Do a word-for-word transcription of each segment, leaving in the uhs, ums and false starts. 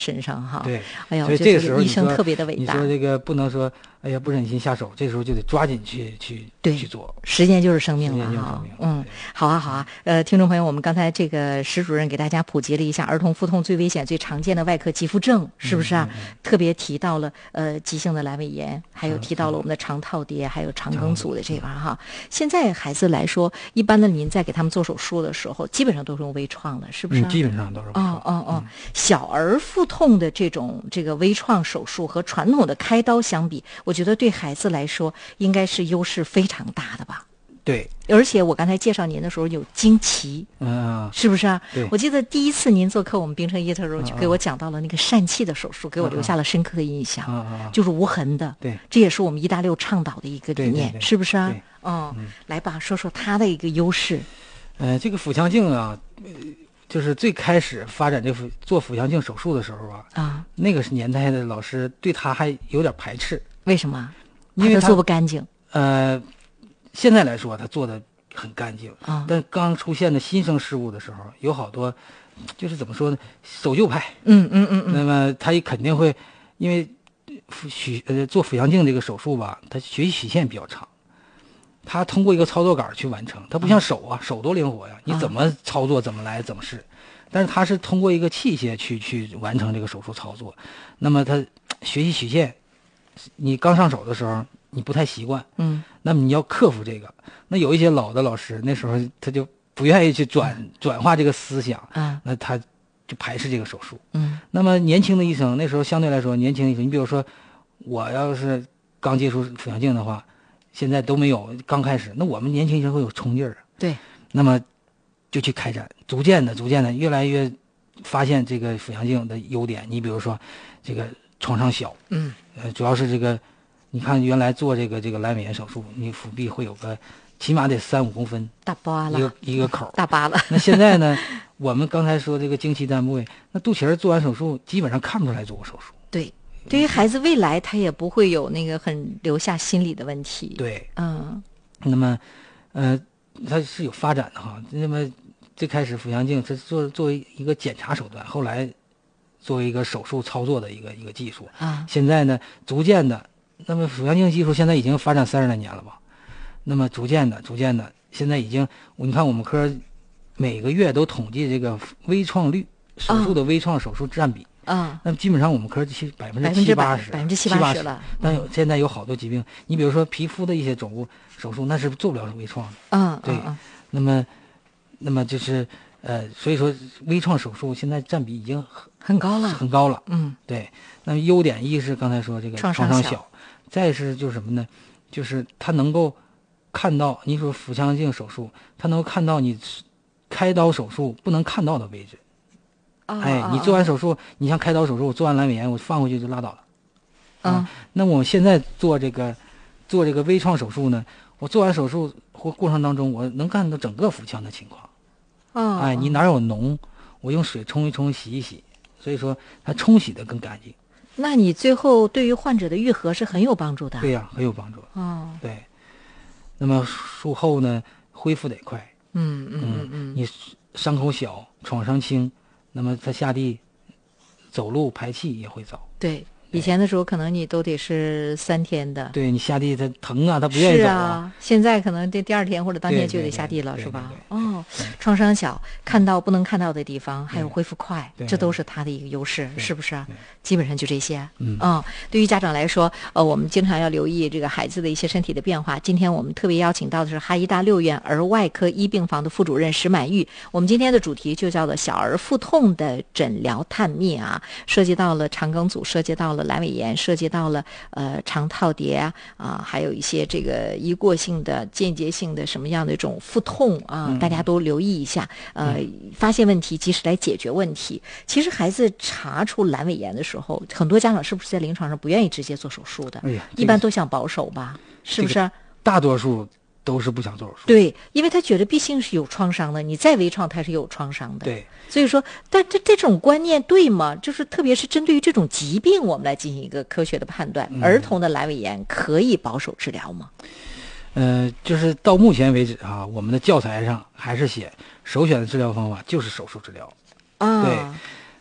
身上哈。 对， 哎呀， 所以这个时候医生特别的伟大。 你说这个不能说，哎呀不忍心下手，这时候就得抓紧去去对去做。 时间就是生命了哈。 嗯，好啊好啊。呃，听众朋友，我们刚才这个石主任给大家普及了一下儿童腹痛最危险、最常见的外科急腹症，是不是啊？ 嗯嗯嗯、 特别提到了呃急性的阑尾炎，还有提到了我们的肠套叠，还有肠梗阻的这块哈。现在孩子来说，一般的您在给他们做手术的时候，基本上都是用微创的，是不是、啊嗯？基本上都是微创。 哦哦哦，小儿腹痛的这种这个微创手术和传统的开刀相比，我觉得对孩子来说应该是优势非常大的吧。 对， 而且我刚才介绍您的时候有惊奇， 嗯， 是不是啊？ 对， 我记得第一次您做客我们冰城医特的时候，就给我讲到了那个疝气的手术，给我留下了深刻的印象， 啊就是无痕的。 对， 这也是我们医大六倡导的一个理念， 对对对是不是啊？ 嗯， 嗯，来吧，说说它的一个优势。 呃，这个腹腔镜啊，就是最开始发展这腹做腹腔镜手术的时候啊， 啊， 那个年代的老师对他还有点排斥。 为什么？ 因为他做不干净。 呃，现在来说他做的很干净啊， 但刚出现的新生事物的时候，有好多就是怎么说呢，守旧派。 嗯嗯嗯嗯。 那么他也肯定会，因为许呃做腹腔镜这个手术吧，他学习曲线比较长。他通过一个操作杆去完成，他不像手啊，手多灵活呀，你怎么操作怎么来怎么试，但是他是通过一个器械去去完成这个手术操作，那么他学习曲线，你刚上手的时候你不太习惯， 嗯， 那么你要克服这个。那有一些老的老师那时候他就不愿意去转、嗯、转化这个思想， 嗯， 那他就排斥这个手术， 嗯， 那么年轻的医生那时候相对来说年轻医生，你比如说我要是刚接触腹腔镜的话。现在都没有，刚开始，那我们年轻人会有冲劲儿， 对， 那么就去开展，逐渐的、逐渐的，越来越发现这个腹腔镜的优点。你比如说，这个创伤小， 嗯， 呃，主要是这个，你看原来做这个这个阑尾炎手术，你腹壁会有个起码得三五公分， 大疤了， 一个一个口， 大疤了。 那现在呢，我们刚才说这个经期单部位，那肚脐儿做完手术，基本上看不出来做过手术。 对。对于孩子未来他也不会有那个很留下心理的问题。 对， 嗯， 那么，呃，它是有发展的哈。那么最开始腹腔镜是作作为一个检查手段，后来作为一个手术操作的一个一个技术啊。 现在呢，逐渐的，那么腹腔镜技术现在已经发展三十来年了吧？那么逐渐的、逐渐的，现在已经，你看我们科每个月都统计这个微创率，手术的微创手术占比。 嗯， 那么基本上我们科七百分之七八十， 百分之七八十了。 但有现在有好多疾病，你比如说皮肤的一些肿物手术，那是做不了微创的。 嗯， 对。 嗯、 那么，那么就是呃，所以说微创手术现在占比已经很很高了， 很高了。 嗯， 对。那么优点一是刚才说这个创伤小， 再是就是什么呢？就是它能够看到，你说腹腔镜手术，它能够看到你开刀手术不能看到的位置。哎，你做完手术，你像开刀手术，我做完阑尾炎，我放回去就拉倒了。 嗯、 啊，那我现在做这个做这个微创手术呢，我做完手术或过程当中，我能看到整个腹腔的情况。 哦， 哎，你哪有脓，我用水冲一冲，洗一洗，所以说它冲洗的更干净。 那你最后对于患者的愈合是很有帮助的。 对呀、啊，很有帮助。 哦， 对。那么术后呢，恢复得快。 嗯嗯嗯嗯， 你伤口小，创伤轻。那么他下地走路排气也会早。 对，以前的时候可能你都得是三天的。 对，你下地他疼啊，他不愿意走啊。 是啊，现在可能这第二天或者当天就得下地了，是吧？哦，创伤小，看到不能看到的地方，还有恢复快，这都是它的一个优势，是不是啊？基本上就这些。 嗯， 哦，对于家长来说，呃，我们经常要留意这个孩子的一些身体的变化。今天我们特别邀请到的是哈医大六院儿外科一病房的副主任石满玉。我们今天的主题就叫做小儿腹痛的诊疗探秘啊，涉及到了肠梗阻，涉及到了阑尾炎，涉及到了呃肠套叠啊、呃，还有一些这个一过性的、间接性的什么样的一种腹痛啊、呃嗯，大家都留意一下，呃，发现问题及时来解决问题。其实孩子查出阑尾炎的时候，很多家长是不是在临床上不愿意直接做手术的？ 哎呀， 一般都想保守吧，是不是？ 这个、大多数都是不想做手术。 对，因为他觉得毕竟是有创伤的，你再微创他是有创伤的。 对， 所以说，但这这种观念对吗？就是特别是针对于这种疾病，我们来进行一个科学的判断。嗯、儿童的阑尾炎可以保守治疗吗？ 呃，就是到目前为止啊，我们的教材上还是写首选的治疗方法就是手术治疗。 啊， 对。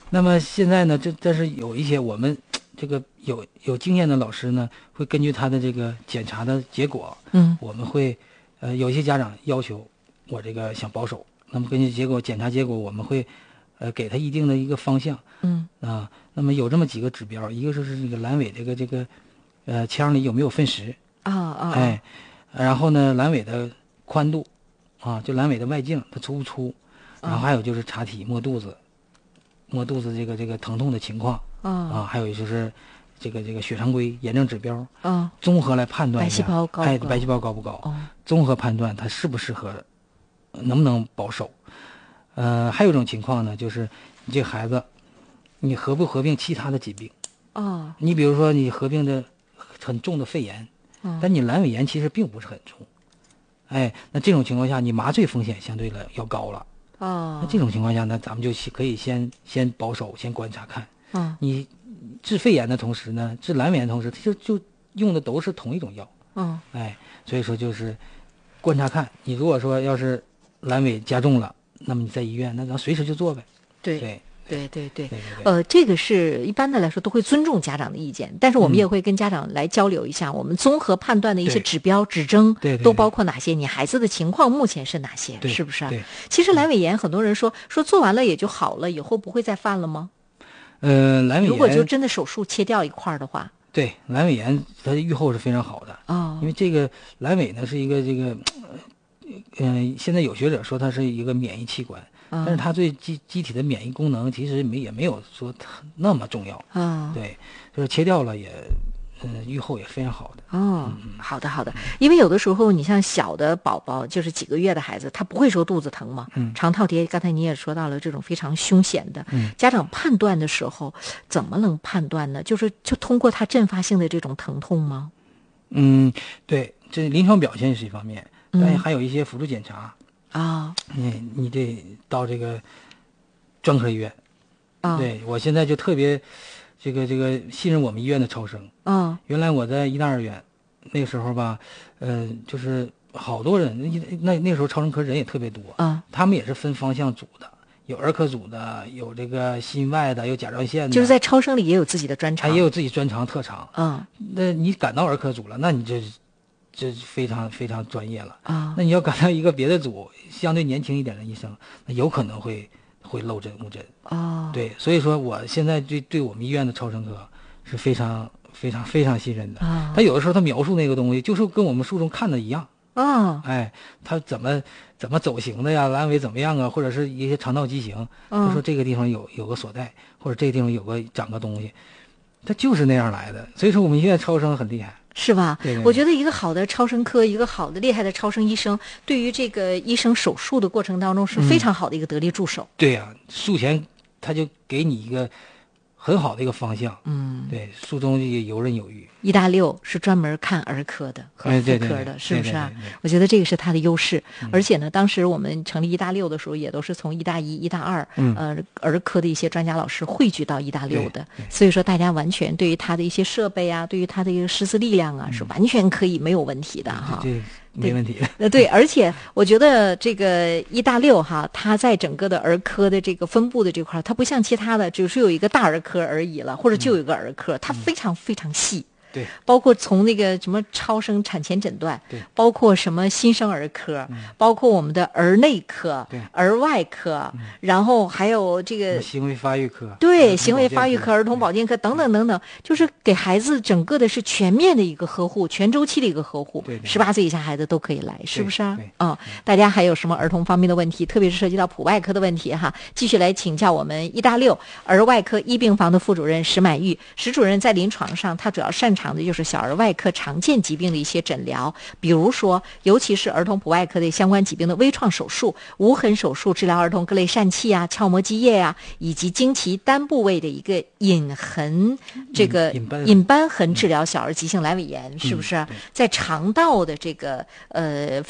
那么现在呢，这但是有一些我们这个有有经验的老师呢，会根据他的这个检查的结果， 嗯， 我们会呃有一些家长要求我这个想保守，那么根据结果检查结果，我们会呃给他一定的一个方向， 嗯啊，那么有这么几个指标，一个就是这个阑尾这个这个呃腔里有没有粪石啊啊， 哎，然后呢阑尾的宽度啊，就阑尾的外径它粗不粗，然后还有就是查体摸肚子。摸肚子这个这个疼痛的情况、 啊啊，还有就是这个这个血常规炎症指标啊， 综合来判断一下， 白细胞高不高哎，白细胞高不高？ 哦， 综合判断它适不适合，能不能保守？呃，还有一种情况呢，就是你这个孩子，你合不合并其他的疾病？ 哦， 你比如说你合并的很重的肺炎， 哦但你阑尾炎其实并不是很重，哎，那这种情况下，你麻醉风险相对来要高了。 哦， 那这种情况下呢，咱们就可以先先保守，先观察看。 嗯， 你治肺炎的同时呢，治阑尾炎的同时，就就用的都是同一种药。 嗯， 哎，所以说就是观察看。你如果说要是阑尾加重了，那么你在医院，那咱随时就做呗。 对。 对对对对， 对对对呃，这个是一般的来说都会尊重家长的意见，但是我们也会跟家长来交流一下，嗯、我们综合判断的一些指标、指征， 对对对都包括哪些？你孩子的情况目前是哪些？ 对是不是？ 对。 其实阑尾炎，很多人说说做完了也就好了，以后不会再犯了吗？ 呃，阑尾炎如果就真的手术切掉一块的话， 对，阑尾炎它的预后是非常好的哦， 因为这个阑尾呢是一个这个，嗯、呃，现在有学者说它是一个免疫器官。但是它对机机体的免疫功能其实没也没有说那么重要啊、哦， 对，就是切掉了也，嗯，预后也非常好的。 哦，嗯、好的好的，因为有的时候你像小的宝宝，就是几个月的孩子，他不会说肚子疼嘛， 嗯， 肠套叠，刚才你也说到了这种非常凶险的， 嗯， 家长判断的时候怎么能判断呢？就是就通过他阵发性的这种疼痛吗？ 嗯，对，这临床表现是一方面， 嗯、 但还有一些辅助检查。 啊、 哦，你你得到这个专科医院。 啊、哦， 对，我现在就特别这个这个信任我们医院的超声。 啊、哦， 原来我在医大二院那个时候吧，呃，就是好多人，那那时候超声科人也特别多啊、哦， 他们也是分方向组的，有儿科组的，有这个心外的，有甲状腺的， 就是在超声里也有自己的专长， 也有自己专长特长。 嗯， 那你赶到儿科组了，那你这。这非常非常专业了啊！ 那你要赶到一个别的组，相对年轻一点的医生，那有可能会会漏针误诊哦。 对，所以说我现在对对我们医院的超声科是非常非常非常信任的。 啊， 他有的时候他描述那个东西，就是跟我们书中看的一样。 啊， 哎，他怎么怎么走形的呀？阑尾怎么样啊？或者是一些肠道畸形， 嗯、 他说这个地方有有个所在，或者这个地方有个长个东西，他就是那样来的。所以说我们医院超声很厉害。 是吧？ 对对对， 我觉得一个好的超声科，一个好的厉害的超声医生，对于这个医生手术的过程当中是非常好的一个得力助手。 嗯、对呀、啊，术前他就给你一个很好的一个方向。 嗯， 对，术中也游刃有余。 医大六是专门看儿科的和妇科的， 哎、对对对是不是啊？ 对对对对， 我觉得这个是他的优势。 嗯、 而且呢，当时我们成立医大六的时候，也都是从医大一、医大二， 嗯、 呃，儿科的一些专家老师汇聚到医大六的。所以说，大家完全对于他的一些设备啊，对于他的一个师资力量啊，嗯、是完全可以没有问题的哈。 对。没问题。 呃，对，而且我觉得这个医大六哈，它在整个的儿科的这个分布的这块，它不像其他的，只是有一个大儿科而已了，或者就有一个儿科，它非常非常细。 对， 包括从那个什么超声产前诊断， 对， 包括什么新生儿科， 嗯、 包括我们的儿内科、 对， 儿外科， 嗯、 然后还有这个行为发育科， 对，行为发育科、儿童保健科等等等等，就是给孩子整个的是全面的一个呵护，全周期的一个呵护。 对， 十八岁以下孩子都可以来，是不是啊？ 嗯， 大家还有什么儿童方面的问题，特别是涉及到普外科的问题哈，继续来请教我们医大六儿外科一病房的副主任石满玉。石主任在临床上，他主要擅长的就是小儿外科常见疾病的一些诊疗，比如说，尤其是儿童普外科的相关疾病的微创手术、无痕手术，治疗儿童各类疝气啊、鞘膜积液啊，以及经其单部位的一个隐痕这个隐瘢痕治疗小儿急性阑尾炎，是不是？在肠道的这个呃方面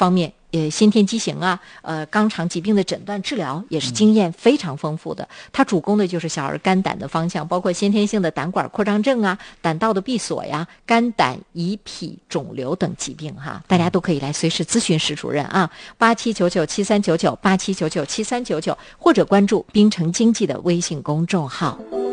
呃先天畸形啊，呃肛肠疾病的诊断治疗也是经验非常丰富的。他主攻的就是小儿肝胆的方向，包括先天性的胆管扩张症啊、胆道的闭锁呀、肝胆胰脾肿瘤等疾病哈，大家都可以来随时咨询石主任啊，八七九九七三九九八七九九七三九九，或者关注滨城经济的微信公众号。